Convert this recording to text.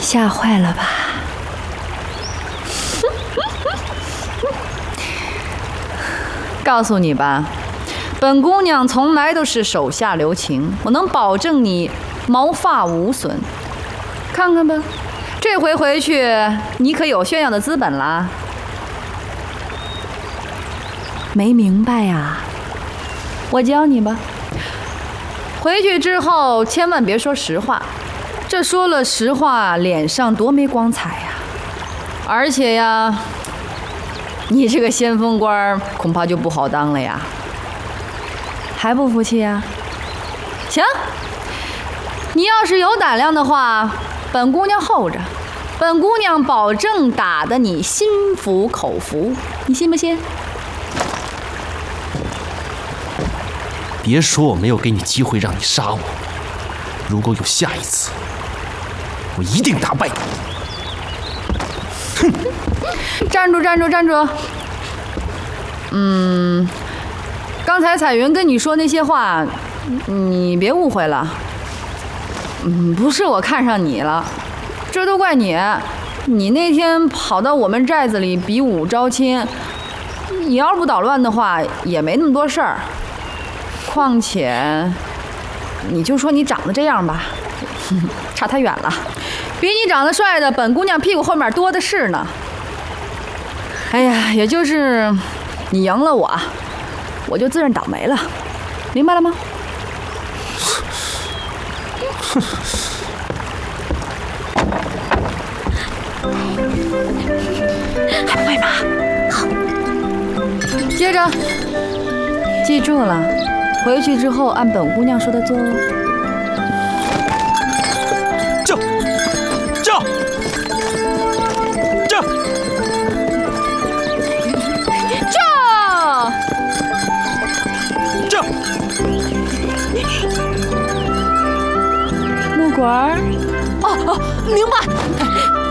吓坏了吧？告诉你吧，本姑娘从来都是手下留情，我能保证你毛发无损。看看吧，这回回去你可有炫耀的资本啦。没明白呀？我教你吧。回去之后千万别说实话，这说了实话，脸上多没光彩呀！而且呀，你这个先锋官恐怕就不好当了呀。还不服气呀？行，你要是有胆量的话，本姑娘候着，本姑娘保证打得你心服口服，你信不信？ 别说我没有给你机会让你杀我，如果有下一次，我一定打败你。哼！ 站住！站住！站住！刚才彩云跟你说那些话，你别误会了。不是我看上你了，这都怪你。你那天跑到我们寨子里比武招亲，你要是不捣乱的话，也没那么多事儿。况且，你就说你长得这样吧，差太远了。比你长得帅的，本姑娘屁股后面多的是呢。哎呀，也就是你赢了我，我就自认倒霉了，明白了吗？还不会吗？好，接着，记住了，回去之后按本姑娘说的做哦。 这。 木管儿， 明白。